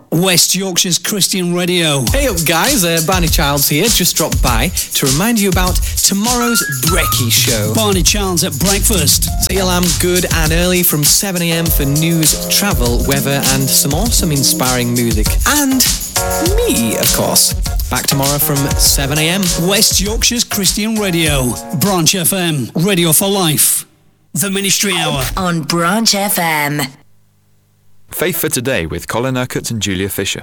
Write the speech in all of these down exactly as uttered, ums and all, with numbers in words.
West Yorkshire's Christian Radio. Hey up guys, uh, Barney Childs here, just dropped by to remind you about tomorrow's Brekkie Show. Barney Childs at breakfast. So you'll am good and early from seven a m for news, travel, weather and some awesome inspiring music. And me, of course. Back tomorrow from seven a m West Yorkshire's Christian Radio. Branch F M. Radio for Life. The Ministry Hour. On Branch F M. Faith for Today with Colin Urquhart and Julia Fisher.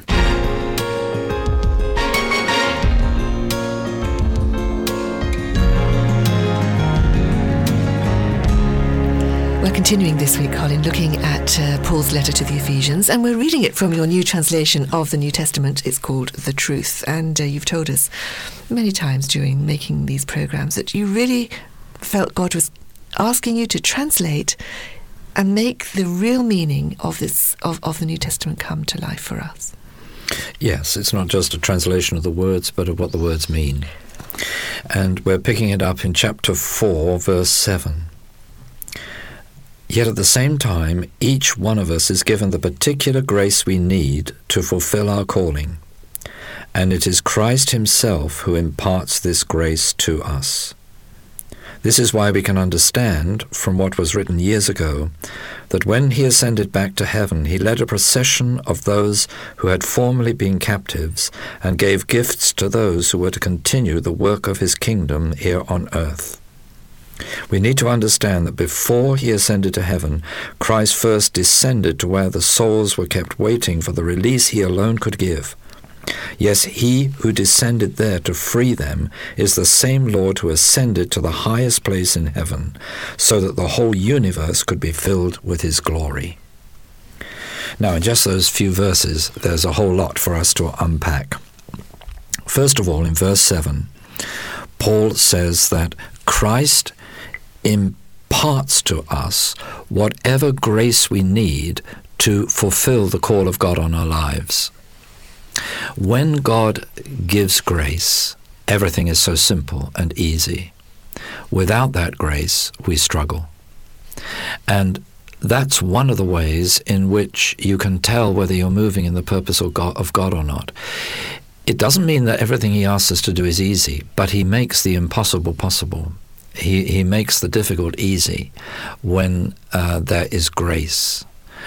We're continuing this week, Colin, looking at uh, Paul's letter to the Ephesians, and we're reading it from your new translation of the New Testament. It's called The Truth, and uh, you've told us many times during making these programmes that you really felt God was asking you to translate and make the real meaning of this of, of the New Testament come to life for us. Yes, it's not just a translation of the words, but of what the words mean. And we're picking it up in chapter four, verse seven. Yet at the same time, each one of us is given the particular grace we need to fulfill our calling. And it is Christ himself who imparts this grace to us. This is why we can understand, from what was written years ago, that when he ascended back to heaven, he led a procession of those who had formerly been captives and gave gifts to those who were to continue the work of his kingdom here on earth. We need to understand that before he ascended to heaven, Christ first descended to where the souls were kept waiting for the release he alone could give. Yes, he who descended there to free them is the same Lord who ascended to the highest place in heaven, so that the whole universe could be filled with his glory. Now, in just those few verses, there's a whole lot for us to unpack. First of all, in verse seven, Paul says that Christ imparts to us whatever grace we need to fulfill the call of God on our lives. When God gives grace, everything is so simple and easy. Without that grace, we struggle. And that's one of the ways in which you can tell whether you're moving in the purpose of God, of God or not. It doesn't mean that everything he asks us to do is easy, but he makes the impossible possible. He, he makes the difficult easy when uh, there is grace.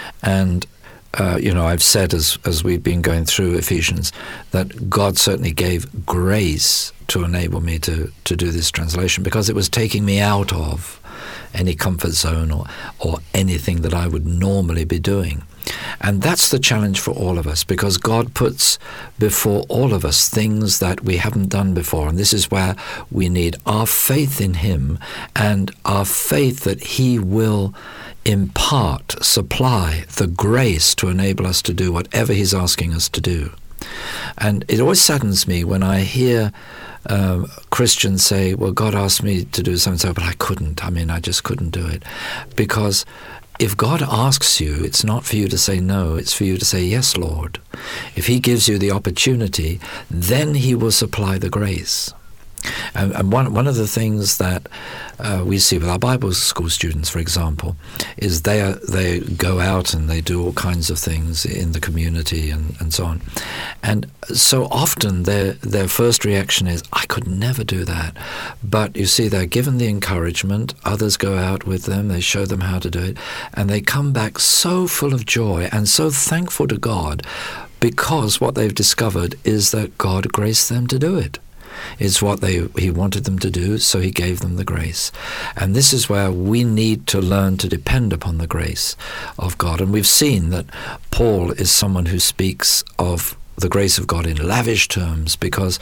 And Uh, you know, I've said as as we've been going through Ephesians that God certainly gave grace to enable me to, to do this translation, because it was taking me out of any comfort zone or, or anything that I would normally be doing. And that's the challenge for all of us, because God puts before all of us things that we haven't done before. And this is where we need our faith in him and our faith that he will impart, supply the grace to enable us to do whatever he's asking us to do. And it always saddens me when I hear uh, Christians say, well, God asked me to do something, but I couldn't. I mean, I just couldn't do it. Because if God asks you, it's not for you to say no, it's for you to say, yes, Lord. If he gives you the opportunity, then he will supply the grace. And, and one one of the things that uh, we see with our Bible school students, for example, is they are, they go out and they do all kinds of things in the community and, and so on. And so often their their first reaction is, I could never do that. But you see, they're given the encouragement, others go out with them, they show them how to do it, and they come back so full of joy and so thankful to God, because what they've discovered is that God graced them to do it. It's what they he wanted them to do, so he gave them the grace. And this is where we need to learn to depend upon the grace of God. And we've seen that Paul is someone who speaks of the grace of God in lavish terms, because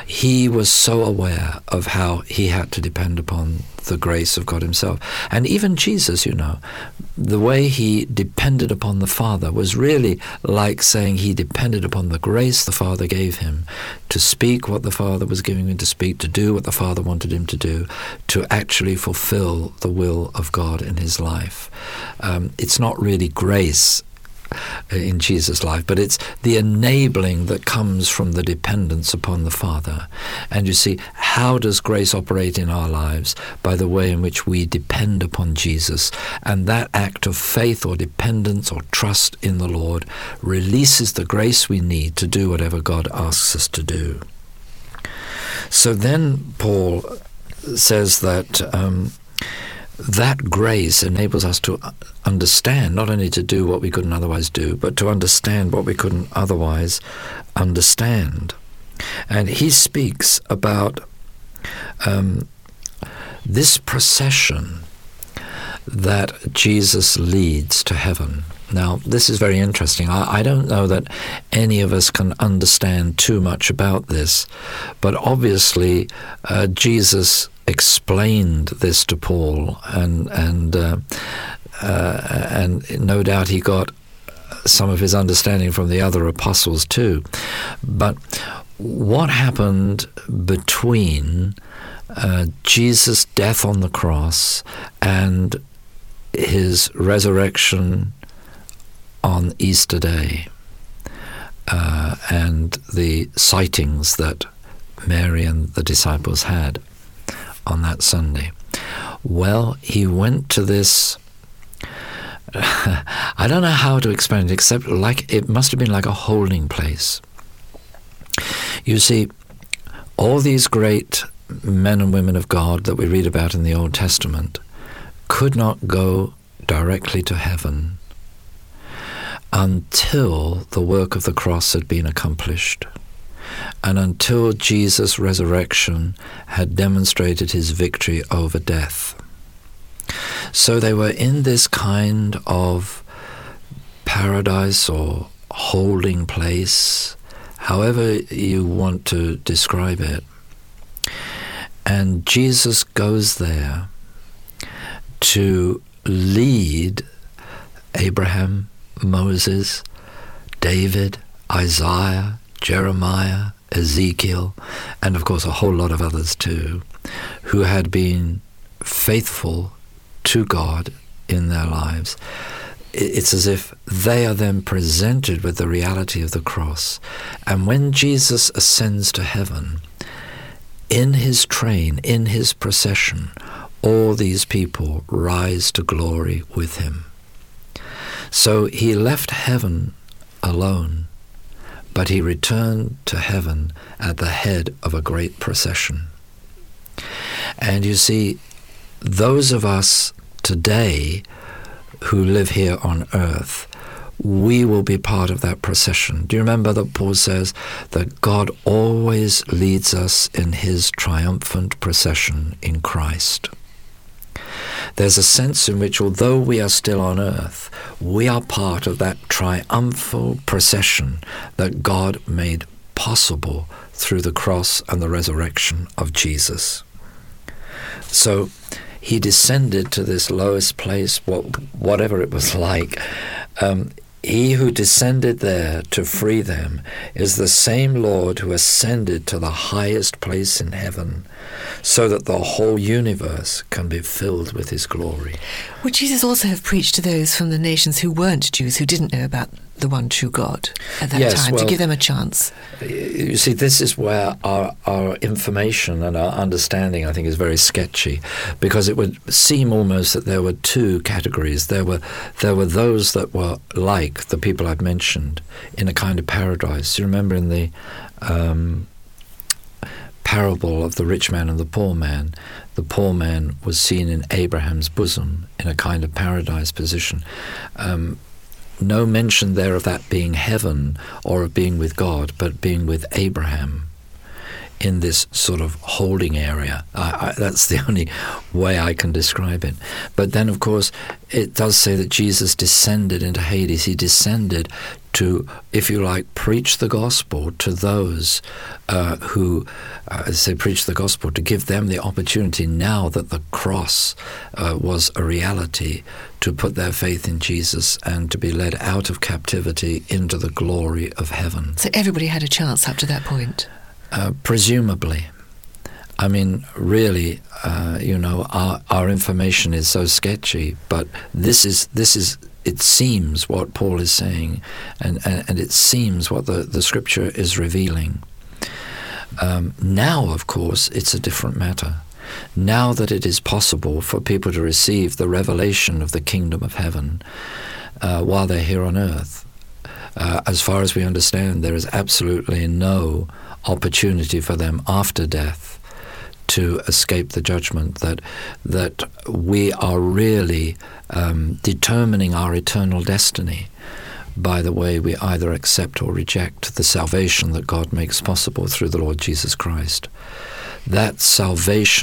he was so aware of how he had to depend upon the grace of God himself. And even Jesus, you know, the way he depended upon the Father was really like saying he depended upon the grace the Father gave him to speak what the Father was giving him to speak, to do what the Father wanted him to do, to actually fulfill the will of God in his life. Um, it's not really grace in Jesus' life, but it's the enabling that comes from the dependence upon the Father. And you see, how does grace operate in our lives? By the way in which we depend upon Jesus. And that act of faith or dependence or trust in the Lord releases the grace we need to do whatever God asks us to do. So then Paul says that um, that grace enables us to understand, not only to do what we couldn't otherwise do, but to understand what we couldn't otherwise understand. And he speaks about um, this procession that Jesus leads to heaven. Now, this is very interesting. I, I don't know that any of us can understand too much about this, but obviously uh, Jesus explained this to Paul, and and uh, uh, and no doubt he got some of his understanding from the other apostles too. But what happened between uh, Jesus' death on the cross and his resurrection on Easter Day, uh, and the sightings that Mary and the disciples had on that Sunday? Well, he went to this, I don't know how to explain it, except like it must have been like a holding place. You see, all these great men and women of God that we read about in the Old Testament could not go directly to heaven until the work of the cross had been accomplished, and until Jesus' resurrection had demonstrated his victory over death. So they were in this kind of paradise or holding place, however you want to describe it. And Jesus goes there to lead Abraham, Moses, David, Isaiah, Jeremiah, Ezekiel, and of course a whole lot of others too, who had been faithful to God in their lives. It's as if they are then presented with the reality of the cross. And when Jesus ascends to heaven, in his train, in his procession, all these people rise to glory with him. So he left heaven alone, but he returned to heaven at the head of a great procession. And you see, those of us today who live here on earth, we will be part of that procession. Do you remember that Paul says that God always leads us in his triumphant procession in Christ? There's a sense in which, although we are still on earth, we are part of that triumphal procession that God made possible through the cross and the resurrection of Jesus. So he descended to this lowest place, what, whatever it was like. Um, he who descended there to free them is the same Lord who ascended to the highest place in heaven, so that the whole universe can be filled with his glory. Would Jesus also have preached to those from the nations who weren't Jews, who didn't know about the one true God at that yes, time, well, to give them a chance? You see, this is where our, our information and our understanding, I think, is very sketchy, because it would seem almost that there were two categories. There were there were those that were like the people I've mentioned, in a kind of paradise. You remember in the um, parable of the rich man and the poor man, the poor man was seen in Abraham's bosom in a kind of paradise position. Um, no mention there of that being heaven or of being with God, but being with Abraham in this sort of holding area. I, I, that's the only way I can describe it. But then, of course, it does say that Jesus descended into Hades. He descended to, if you like, preach the gospel to those uh, who, uh, as they preach the gospel, to give them the opportunity, now that the cross uh, was a reality, to put their faith in Jesus and to be led out of captivity into the glory of heaven. So everybody had a chance up to that point? Uh, presumably. I mean, really, uh, you know, our, our information is so sketchy, but this is this is it seems what Paul is saying, and, and, and it seems what the, the Scripture is revealing. Um, now, of course, it's a different matter. Now that it is possible for people to receive the revelation of the kingdom of heaven uh, while they're here on earth, uh, as far as we understand, there is absolutely no opportunity for them after death to escape the judgment, that that we are really um, determining our eternal destiny by the way we either accept or reject the salvation that God makes possible through the Lord Jesus Christ. That salvation